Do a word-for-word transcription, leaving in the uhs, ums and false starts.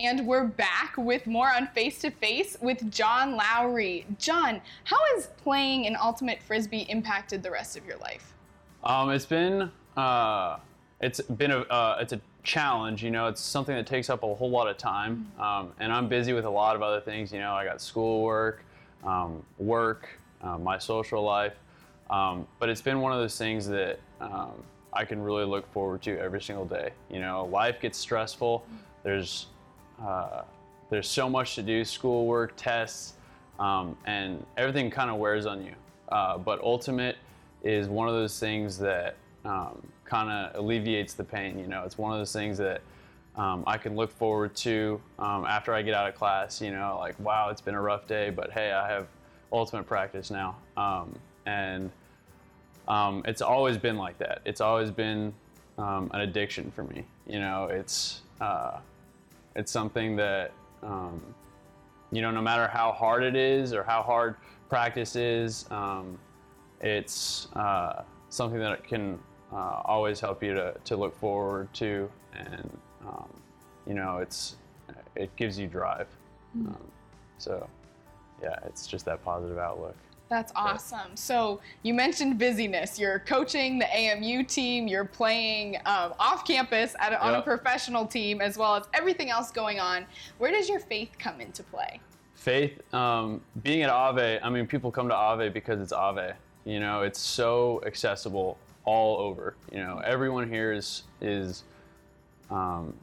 And we're back with more on Face to Face with John Lowry. John, how has playing in Ultimate Frisbee impacted the rest of your life? Um, it's been uh, it's been a uh, it's a challenge. You know, it's something that takes up a whole lot of time, um, and I'm busy with a lot of other things. You know, I got schoolwork, um, work, uh, my social life, um, but it's been one of those things that um, I can really look forward to every single day. You know, life gets stressful. There's uh, there's so much to do, schoolwork, tests, um, and everything kind of wears on you. Uh, but Ultimate is one of those things that um, kind of alleviates the pain. You know, it's one of those things that um, I can look forward to um, after I get out of class. You know, like, wow, it's been a rough day, but hey, I have Ultimate practice now. Um, and um, it's always been like that. It's always been um, an addiction for me. You know, it's uh, it's something that, um, you know, no matter how hard it is or how hard practice is, um, it's uh, something that can uh, always help you to, to look forward to, and um, you know, it's it gives you drive. Mm. Um, so yeah, it's just that positive outlook. That's awesome. So you mentioned busyness. You're coaching the A M U team. You're playing um, off campus at a, on yep. a professional team, as well as everything else going on. Where does your faith come into play? Faith, um, being at Ave, I mean, people come to Ave because it's Ave. You know, it's so accessible all over. You know, everyone here is is um,